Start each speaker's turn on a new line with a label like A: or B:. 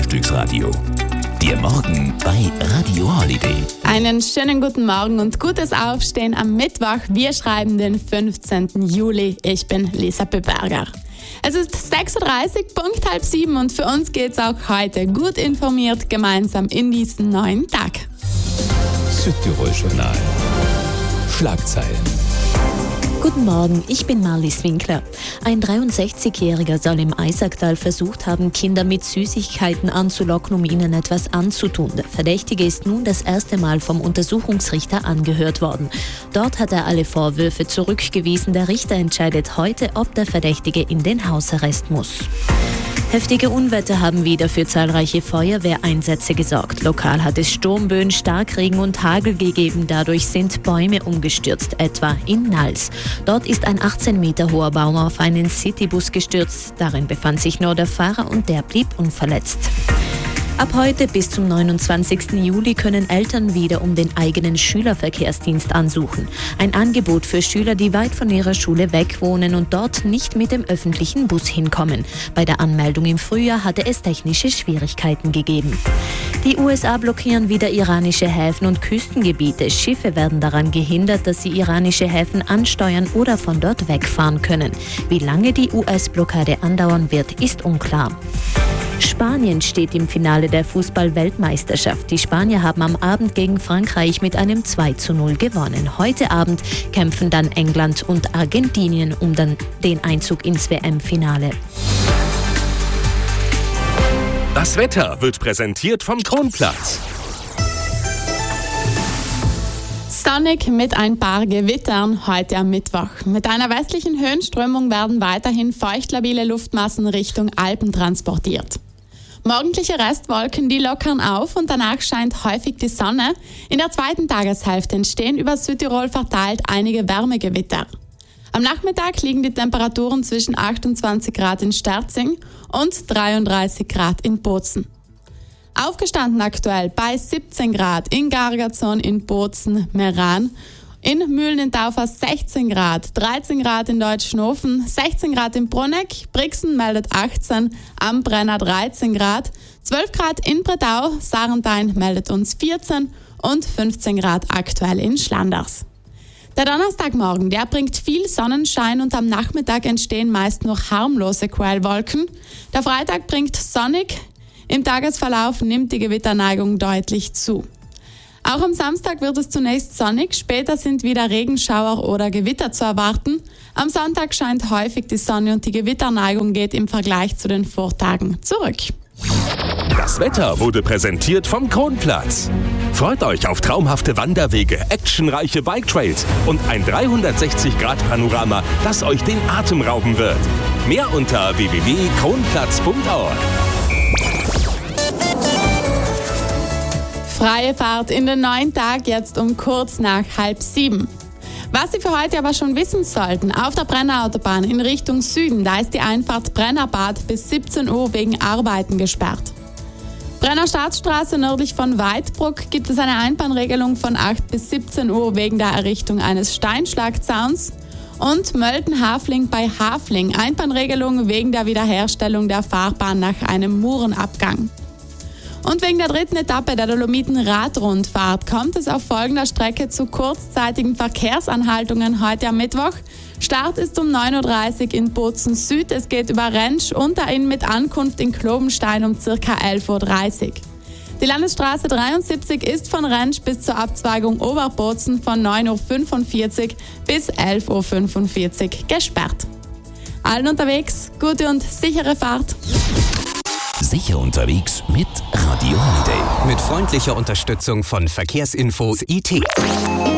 A: Frühstücksradio. Der Morgen bei Radio Holiday.
B: Einen schönen guten Morgen und gutes Aufstehen am Mittwoch. Wir schreiben den 15. Juli. Ich bin Lisa Beberger. Es ist 6.30 Uhr, Punkt 6:30 und für uns geht's auch heute gut informiert gemeinsam in diesen neuen Tag.
A: Südtirol Journal. Schlagzeilen.
C: Guten Morgen, ich bin Marlies Winkler. Ein 63-Jähriger soll im Eisacktal versucht haben, Kinder mit Süßigkeiten anzulocken, um ihnen etwas anzutun. Der Verdächtige ist nun das erste Mal vom Untersuchungsrichter angehört worden. Dort hat er alle Vorwürfe zurückgewiesen. Der Richter entscheidet heute, ob der Verdächtige in den Hausarrest muss. Heftige Unwetter haben wieder für zahlreiche Feuerwehreinsätze gesorgt. Lokal hat es Sturmböen, Starkregen und Hagel gegeben. Dadurch sind Bäume umgestürzt, etwa in Nals. Dort ist ein 18 Meter hoher Baum auf einen Citybus gestürzt. Darin befand sich nur der Fahrer und der blieb unverletzt. Ab heute bis zum 29. Juli können Eltern wieder um den eigenen Schülerverkehrsdienst ansuchen. Ein Angebot für Schüler, die weit von ihrer Schule weg wohnen und dort nicht mit dem öffentlichen Bus hinkommen. Bei der Anmeldung im Frühjahr hatte es technische Schwierigkeiten gegeben. Die USA blockieren wieder iranische Häfen und Küstengebiete. Schiffe werden daran gehindert, dass sie iranische Häfen ansteuern oder von dort wegfahren können. Wie lange die US-Blockade andauern wird, ist unklar. Spanien steht im Finale der Fußball-Weltmeisterschaft. Die Spanier haben am Abend gegen Frankreich mit einem 2:0 gewonnen. Heute Abend kämpfen dann England und Argentinien um den Einzug ins WM-Finale.
D: Das Wetter wird präsentiert vom Kronplatz.
B: Sonnig mit ein paar Gewittern heute am Mittwoch. Mit einer westlichen Höhenströmung werden weiterhin feuchtlabile Luftmassen Richtung Alpen transportiert. Morgendliche Restwolken, die lockern auf und danach scheint häufig die Sonne. In der zweiten Tageshälfte entstehen über Südtirol verteilt einige Wärmegewitter. Am Nachmittag liegen die Temperaturen zwischen 28 Grad in Sterzing und 33 Grad in Bozen. Aufgestanden aktuell bei 17 Grad in Gargazon, in Bozen, Meran, in Mühlen in Taufer 16 Grad, 13 Grad in Deutschnofen, 16 Grad in Bruneck, Brixen meldet 18, am Brenner 13 Grad, 12 Grad in Bretau, Sarentine meldet uns 14 und 15 Grad aktuell in Schlanders. Der Donnerstagmorgen, der bringt viel Sonnenschein und am Nachmittag entstehen meist nur harmlose Quellwolken. Der Freitag bringt sonnig. Im Tagesverlauf nimmt die Gewitterneigung deutlich zu. Auch am Samstag wird es zunächst sonnig, später sind wieder Regenschauer oder Gewitter zu erwarten. Am Sonntag scheint häufig die Sonne und die Gewitterneigung geht im Vergleich zu den Vortagen zurück.
D: Das Wetter wurde präsentiert vom Kronplatz. Freut euch auf traumhafte Wanderwege, actionreiche Biketrails und ein 360-Grad-Panorama, das euch den Atem rauben wird. Mehr unter www.kronplatz.org.
B: Freie Fahrt in den neuen Tag jetzt um kurz nach 6:30. Was Sie für heute aber schon wissen sollten, auf der Brennerautobahn in Richtung Süden, da ist die Einfahrt Brennerbad bis 17 Uhr wegen Arbeiten gesperrt. Brenner Staatsstraße nördlich von Weidbruck gibt es eine Einbahnregelung von 8 bis 17 Uhr wegen der Errichtung eines Steinschlagzauns. Und Mölten-Hafling bei Hafling, Einbahnregelung wegen der Wiederherstellung der Fahrbahn nach einem Murenabgang. Und wegen der dritten Etappe der Dolomiten-Radrundfahrt kommt es auf folgender Strecke zu kurzzeitigen Verkehrsanhaltungen heute am Mittwoch. Start ist um 9:30 Uhr in Bozen Süd. Es geht über Rentsch und Inn mit Ankunft in Klobenstein um ca. 11:30 Uhr. Die Landesstraße 73 ist von Rentsch bis zur Abzweigung Oberbozen von 9:45 Uhr bis 11:45 Uhr gesperrt. Allen unterwegs, gute und sichere Fahrt.
A: Sicher unterwegs mit Radio Holiday.
E: Mit freundlicher Unterstützung von Verkehrsinfo IT.